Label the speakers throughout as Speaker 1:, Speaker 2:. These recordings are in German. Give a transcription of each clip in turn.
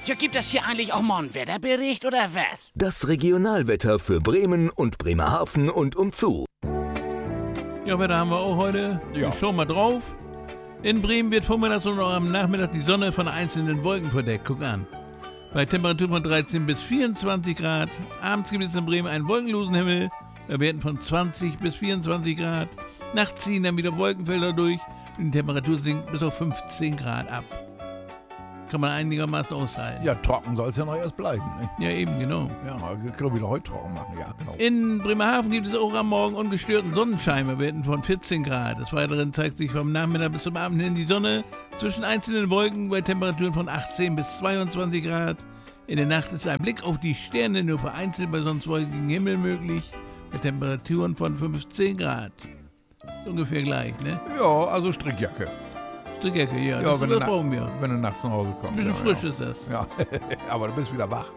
Speaker 1: Ja, gibt es hier eigentlich auch mal einen Wetterbericht oder was?
Speaker 2: Das Regionalwetter für Bremen und Bremerhaven und umzu.
Speaker 3: Ja, Wetter haben wir auch heute.
Speaker 4: Ja.
Speaker 3: Ich schau mal drauf. In Bremen wird vormittags und auch am Nachmittag die Sonne von einzelnen Wolken verdeckt. Guck an. Bei Temperaturen von 13 bis 24 Grad. Abends gibt es in Bremen einen wolkenlosen Himmel. Bei Werten von 20 bis 24 Grad. Nachts ziehen dann wieder Wolkenfelder durch. Und die Temperatur sinkt bis auf 15 Grad ab. Kann man einigermaßen aushalten.
Speaker 4: Ja, trocken soll es ja noch erst bleiben. Ne?
Speaker 3: Ja, eben, genau.
Speaker 4: Ja, wir können wieder heute trocken machen. Ja, genau.
Speaker 3: In Bremerhaven gibt es auch am Morgen ungestörten Sonnenschein bei Werten von 14 Grad. Des Weiteren zeigt sich vom Nachmittag bis zum Abend hin die Sonne zwischen einzelnen Wolken bei Temperaturen von 18 bis 22 Grad. In der Nacht ist ein Blick auf die Sterne nur vereinzelt bei sonst wolkigem Himmel möglich, bei Temperaturen von 15 Grad. Ist ungefähr gleich, ne?
Speaker 4: Ja, also Strickjacke.
Speaker 3: Strickjacke, ja,
Speaker 4: Ja,
Speaker 3: das brauchen wir.
Speaker 4: Wenn du nachts nach Hause kommst.
Speaker 3: Ein bisschen frisch ist das.
Speaker 4: Ja, aber du bist wieder wach.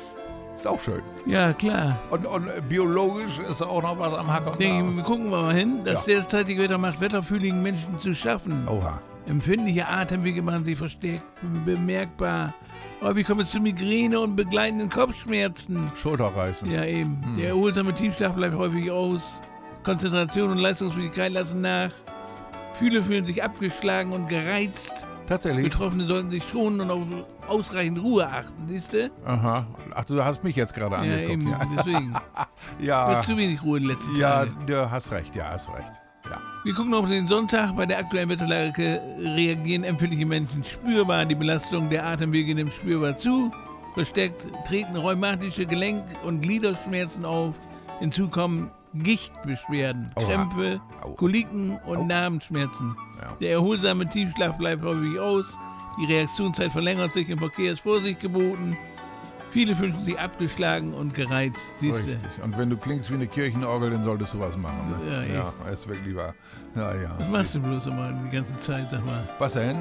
Speaker 4: Ist auch schön.
Speaker 3: Ja, klar.
Speaker 4: Und biologisch ist auch noch was am Hacken.
Speaker 3: Wir gucken wir mal hin. Das derzeitige Wetter macht wetterfühligen Menschen zu schaffen.
Speaker 4: Oha.
Speaker 3: Empfindliche Atemwege machen sich verstärkt bemerkbar. Häufig kommt es zu Migräne und begleitenden Kopfschmerzen.
Speaker 4: Schulterreißen.
Speaker 3: Ja, eben. Der erholsame Tiefschlaf bleibt häufig aus. Konzentration und Leistungsfähigkeit lassen nach. Viele fühlen sich abgeschlagen und gereizt.
Speaker 4: Tatsächlich?
Speaker 3: Betroffene sollten sich schonen und auf ausreichend Ruhe achten, siehst du?
Speaker 4: Aha. Ach, du hast mich jetzt gerade angeguckt.
Speaker 3: Ja, eben, deswegen.
Speaker 4: Ja.
Speaker 3: Du hast zu wenig Ruhe in den letzten
Speaker 4: Ja,
Speaker 3: Tagen.
Speaker 4: du hast recht, ja, hast recht. Ja.
Speaker 3: Wir gucken auf den Sonntag. Bei der aktuellen Wetterlage reagieren empfindliche Menschen spürbar. Die Belastung der Atemwege nimmt spürbar zu. Verstärkt treten rheumatische Gelenk- und Gliederschmerzen auf. Hinzu kommen Gichtbeschwerden,
Speaker 4: Oha.
Speaker 3: Krämpfe, Koliken und Narbenschmerzen.
Speaker 4: Ja.
Speaker 3: Der erholsame Tiefschlaf bleibt häufig aus. Die Reaktionszeit verlängert sich, im Verkehr ist Vorsicht geboten. Viele fühlen sich abgeschlagen und gereizt. Siehste.
Speaker 4: Richtig. Und wenn du klingst wie eine Kirchenorgel, dann solltest du was machen. Ne?
Speaker 3: Ja,
Speaker 4: ja, ist wirklich wahr. Ja, ja.
Speaker 3: Was machst du bloß immer die ganze Zeit, sag mal?
Speaker 4: Was denn?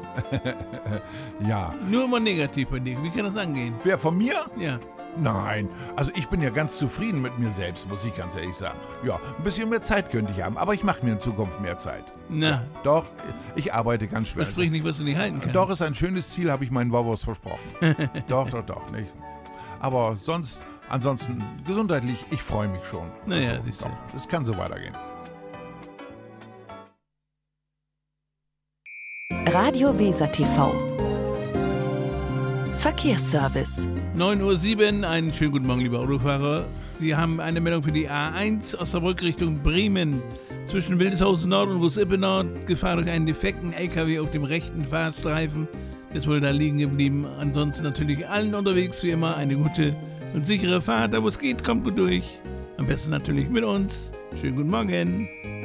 Speaker 4: Ja.
Speaker 3: Nur immer negativ bei dir. Wie kann das angehen?
Speaker 4: Wer, von mir?
Speaker 3: Ja.
Speaker 4: Nein, also ich bin ja ganz zufrieden mit mir selbst, muss ich ganz ehrlich sagen. Ja, ein bisschen mehr Zeit könnte ich haben, aber ich mache mir in Zukunft mehr Zeit.
Speaker 3: Na,
Speaker 4: Doch, ich arbeite ganz schwer.
Speaker 3: versprich nicht, was du nicht halten kannst.
Speaker 4: Doch, ist ein schönes Ziel, habe ich meinen Wawos versprochen. Doch, nicht. Aber ansonsten gesundheitlich, ich freue mich schon.
Speaker 3: Naja,
Speaker 4: Also,
Speaker 3: siehst du.
Speaker 4: doch, es kann so weitergehen.
Speaker 5: Radio Weser TV. Verkehrsservice.
Speaker 3: 9:07 Uhr, einen schönen guten Morgen, liebe Autofahrer. Wir haben eine Meldung für die A1 Osnabrück Richtung Bremen. Zwischen Wildeshausen Nord und Groß-Ippe Nord, Gefahr durch einen defekten LKW auf dem rechten Fahrstreifen. Ist wohl da liegen geblieben. Ansonsten natürlich allen unterwegs wie immer eine gute und sichere Fahrt. Da wo es geht, kommt gut durch. Am besten natürlich mit uns. Schönen guten Morgen.